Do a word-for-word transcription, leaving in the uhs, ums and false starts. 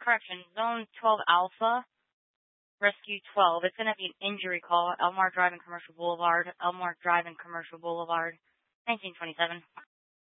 correction, Zone twelve Alpha, Rescue twelve. It's going to be an injury call. Elmore Drive and Commercial Boulevard. Elmore Drive and Commercial Boulevard, nineteen twenty-seven.